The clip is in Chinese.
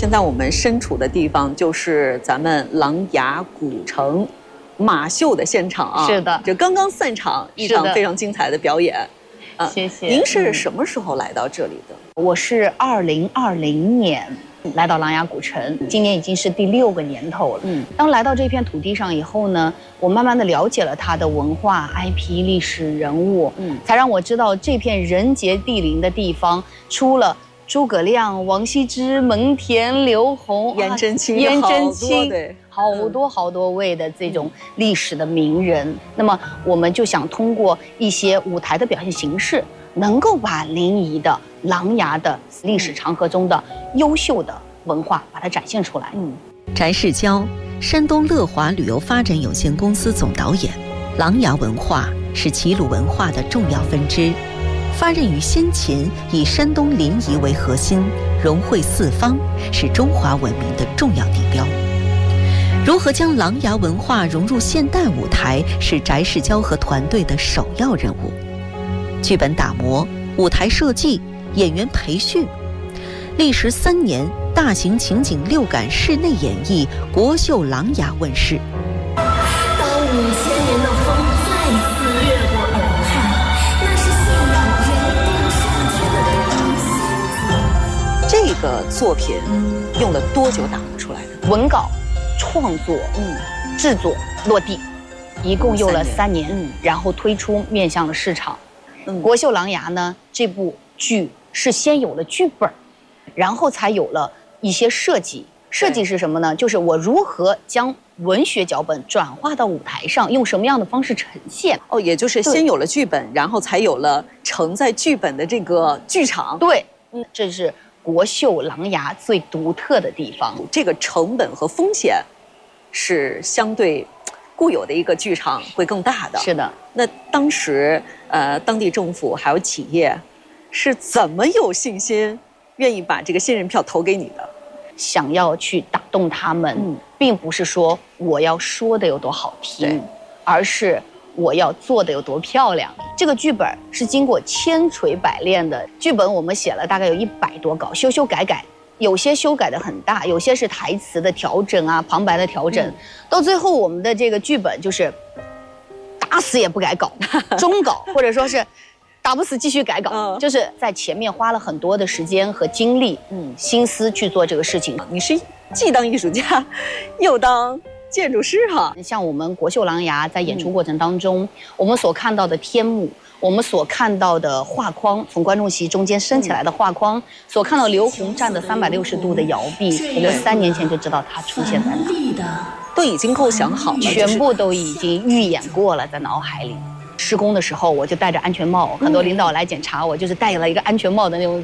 现在我们身处的地方就是咱们琅琊古城马秀的现场啊。 是的， 这刚刚散场一场非常精彩的表演。 谢谢。 您是什么时候来到这里的？ 我是2020年来到琅琊古城，今年已经是第6个年头了。当来到这片土地上以后呢，我慢慢的了解了它的文化、IP、历史人物，才让我知道这片人杰地灵的地方，除了诸葛亮、王羲之、蒙恬、刘洪、 颜真卿、 好多位的这种历史的名人。那么我们就想通过一些舞台的表现形式，能够把临沂的琅琊的历史长河中的优秀的文化把它展现出来。 翟世交，山东乐华旅游发展有限公司总导演。琅琊文化是齐鲁文化的重要分支，发轫于先秦，以山东临沂为核心，融汇四方，是中华文明的重要地标。如何将琅琊文化融入现代舞台，是翟世交和团队的首要任务。剧本打磨、舞台设计、演员培训，历时3年，大型情景6感室内演绎《国秀琅琊》问世。 当5000年的风再次掠过耳畔，那是信仰人定胜天的人心。 这个作品用了多久打磨出来的？ 文稿创作、制作、落地，一共用了3年，然后推出面向了市场。国秀琅琊呢，这部剧是先有了剧本，然后才有了一些设计。设计是什么呢？就是我如何将文学脚本转化到舞台上，用什么样的方式呈现。 也就是先有了剧本，然后才有了承载剧本的这个剧场。 对，这是国秀琅琊最独特的地方。 这个成本和风险是相对固有的一个剧场会更大的。 是的。 那当时当地政府还有企业是怎么有信心愿意把这个信任票投给你的？ 想要去打动他们，并不是说我要说的有多好听，而是我要做的有多漂亮。这个剧本是经过千锤百炼的，剧本我们写了大概有100多稿，修修改改，有些修改的很大，有些是台词的调整啊，旁白的调整，到最后我们的这个剧本就是打死也不改稿，终稿或者说是打不死继续改稿，就是在前面花了很多的时间和精力，心思去做这个事情。 你是既当艺术家，又当建筑师哈。 像我们国秀琅琊在演出过程当中，我们所看到的天幕，我们所看到的画框，从观众席中间升起来的画框，所看到刘洪站的360度的摇臂，我们3年前就知道它出现在哪， 都已经构想好了， 全部都已经预演过了，在脑海里。施工的时候，我就戴着安全帽，很多领导来检查我，就是戴了一个安全帽的那种